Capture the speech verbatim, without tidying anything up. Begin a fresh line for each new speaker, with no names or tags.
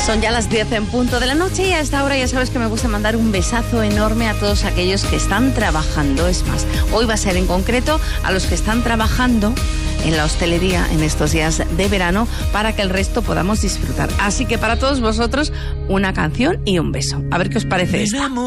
Son ya las diez en punto de la noche y a esta hora ya sabes que me gusta mandar un besazo enorme a todos aquellos que están trabajando. Es más, hoy va a ser en concreto a los que están trabajando en la hostelería en estos días de verano para que el resto podamos disfrutar. Así que para todos vosotros una canción y un beso. A ver qué os parece esta.